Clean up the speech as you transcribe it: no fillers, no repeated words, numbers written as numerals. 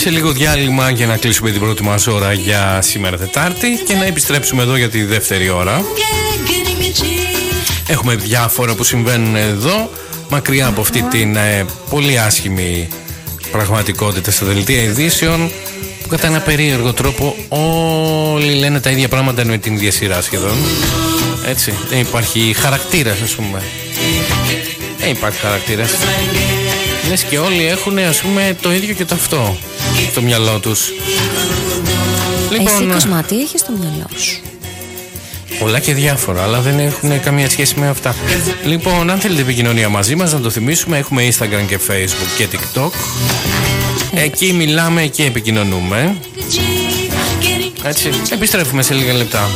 Σε λίγο διάλειμμα για να κλείσουμε την πρώτη μας ώρα για σήμερα Τετάρτη και να επιστρέψουμε εδώ για τη δεύτερη ώρα. Έχουμε διάφορα που συμβαίνουν εδώ, μακριά από αυτή την πολύ άσχημη πραγματικότητα στα δελτία ειδήσεων, που κατά ένα περίεργο τρόπο όλοι λένε τα ίδια πράγματα με την ίδια σειρά σχεδόν. Έτσι, δεν υπάρχει χαρακτήρας, ας πούμε. Δεν υπάρχει χαρακτήρας. Λες και όλοι έχουν, ας πούμε, το ίδιο και το αυτό στο μυαλό τους. Λοιπόν, εσύ Κοσμάτη έχεις στο μυαλό σου πολλά και διάφορα, αλλά δεν έχουν καμία σχέση με αυτά. Λοιπόν, αν θέλετε επικοινωνία μαζί μας, να το θυμίσουμε, έχουμε Instagram και Facebook και TikTok. Εκεί μιλάμε και επικοινωνούμε. Έτσι, επιστρέφουμε σε λίγα λεπτά.